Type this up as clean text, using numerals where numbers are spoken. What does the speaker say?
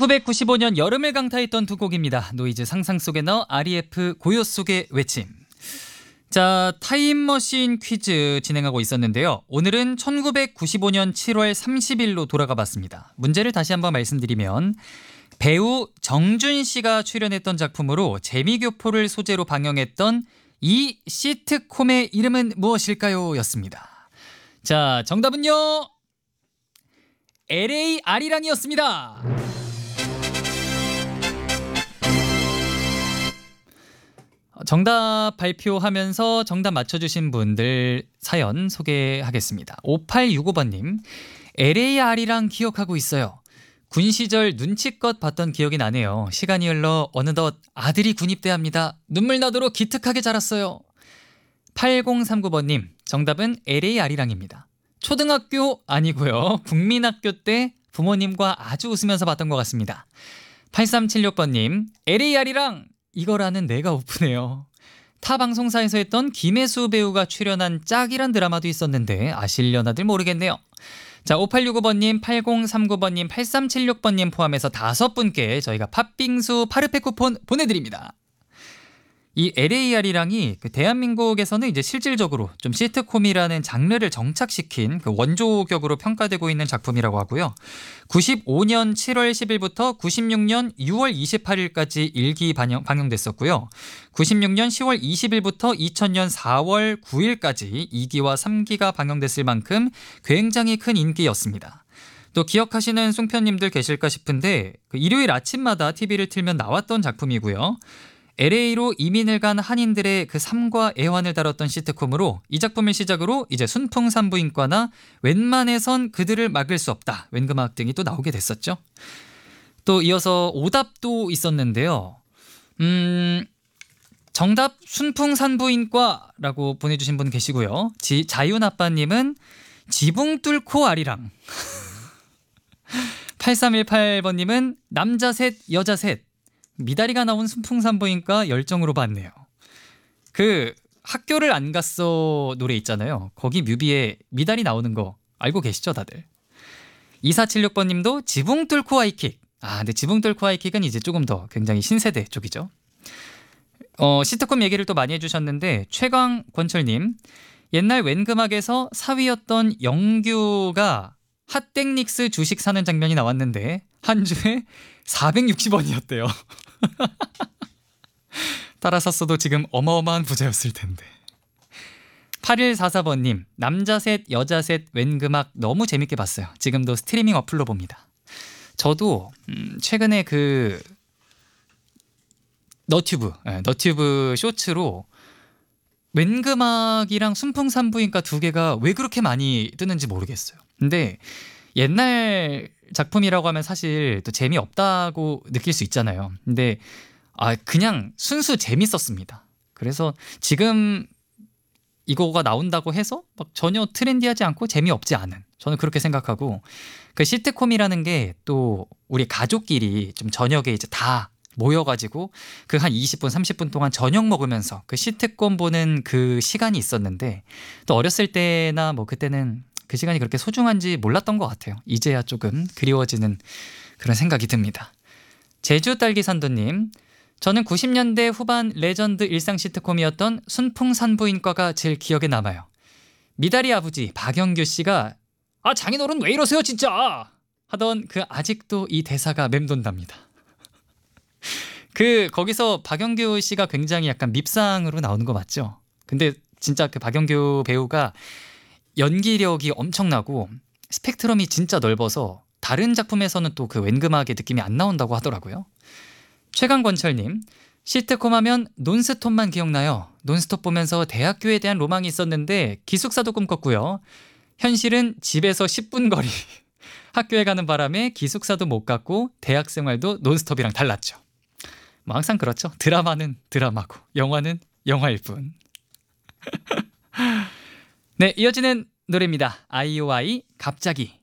1995년 여름을 강타했던 두 곡입니다. 노이즈 상상 속에 넣어 REF 고요 속의 외침. 자, 타임머신 퀴즈 진행하고 있었는데요. 오늘은 1995년 7월 30일로 돌아가 봤습니다. 문제를 다시 한번 말씀드리면 배우 정준 씨가 출연했던 작품으로 재미교포를 소재로 방영했던 이 시트콤의 이름은 무엇일까요? 였습니다. 자, 정답은요. LA 아리랑이었습니다. 정답 발표하면서 정답 맞춰주신 분들 사연 소개하겠습니다. 5865번님, LA 아리랑 기억하고 있어요. 군 시절 눈치껏 봤던 기억이 나네요. 시간이 흘러 어느덧 아들이 군입대합니다. 눈물 나도록 기특하게 자랐어요. 8039번님, 정답은 LA 아리랑입니다. 초등학교 아니고요. 국민학교 때 부모님과 아주 웃으면서 봤던 것 같습니다. 8376번님, LA 아리랑 이거라는 내가 오프네요. 타 방송사에서 했던 김혜수 배우가 출연한 짝이란 드라마도 있었는데 아실려나들 모르겠네요. 자, 5865번님, 8039번님, 8376번님 포함해서 5분께 저희가 팥빙수 파르페 쿠폰 보내드립니다. 이 LA 아리랑이 대한민국에서는 이제 실질적으로 좀 시트콤이라는 장르를 정착시킨 그 원조격으로 평가되고 있는 작품이라고 하고요. 95년 7월 10일부터 96년 6월 28일까지 1기 방영됐었고요. 96년 10월 20일부터 2000년 4월 9일까지 2기와 3기가 방영됐을 만큼 굉장히 큰 인기였습니다. 또 기억하시는 송편님들 계실까 싶은데 그 일요일 아침마다 TV를 틀면 나왔던 작품이고요. LA로 이민을 간 한인들의 그 삶과 애환을 다뤘던 시트콤으로 이 작품을 시작으로 이제 순풍산부인과나 웬만해선 그들을 막을 수 없다, 웬금학 등이 또 나오게 됐었죠. 또 이어서 오답도 있었는데요. 정답 순풍산부인과라고 보내주신 분 계시고요. 자윤아빠님은 지붕 뚫고 아리랑. 8318번님은 남자 셋 여자 셋. 미다리가 나온 순풍산부인과 열정으로 봤네요. 그 학교를 안 갔어 노래 있잖아요. 거기 뮤비에 미다리 나오는 거 알고 계시죠 다들? 2476번님도 지붕 뚫고 하이킥. 근데 지붕 뚫고 하이킥은 이제 조금 더 굉장히 신세대 쪽이죠. 시트콤 얘기를 또 많이 해주셨는데 최광권철님, 옛날 웬금학에서 사위였던 영규가 핫땡닉스 주식 사는 장면이 나왔는데 한 주에 460원이었대요. 따라 샀어도 지금 어마어마한 부자였을 텐데. 8144번님, 남자 셋 여자 셋 웬금학 너무 재밌게 봤어요. 지금도 스트리밍 어플로 봅니다. 저도 최근에 그 너튜브 쇼츠로 웬금학이랑 순풍산부인과 두 개가 왜 그렇게 많이 뜨는지 모르겠어요. 근데 옛날 작품이라고 하면 사실 또 재미없다고 느낄 수 있잖아요. 근데 그냥 순수 재밌었습니다. 그래서 지금 이거가 나온다고 해서 막 전혀 트렌디하지 않고 재미없지 않은, 저는 그렇게 생각하고, 그 시트콤이라는 게 또 우리 가족끼리 좀 저녁에 이제 다 모여가지고 그 한 20분 30분 동안 저녁 먹으면서 그 시트콤 보는 그 시간이 있었는데, 또 어렸을 때나 뭐 그때는 그 시간이 그렇게 소중한지 몰랐던 것 같아요. 이제야 조금 그리워지는 그런 생각이 듭니다. 제주딸기산도님, 저는 90년대 후반 레전드 일상 시트콤이었던 순풍산부인과가 제일 기억에 남아요. 미다리 아버지 박영규 씨가 장인어른 왜 이러세요 진짜 하던 그 아직도 이 대사가 맴돈답니다. 거기서 박영규 씨가 굉장히 약간 밉상으로 나오는 거 맞죠? 근데 진짜 그 박영규 배우가 연기력이 엄청나고 스펙트럼이 진짜 넓어서 다른 작품에서는 또 그 웬금하게 느낌이 안 나온다고 하더라고요. 최강권철님, 시트콤 하면 논스톱만 기억나요. 논스톱 보면서 대학교에 대한 로망이 있었는데 기숙사도 꿈꿨고요. 현실은 집에서 10분 거리. 학교에 가는 바람에 기숙사도 못 갔고 대학 생활도 논스톱이랑 달랐죠. 뭐 항상 그렇죠. 드라마는 드라마고 영화는 영화일 뿐. 네, 이어지는 노래입니다. 아이오아이 갑자기.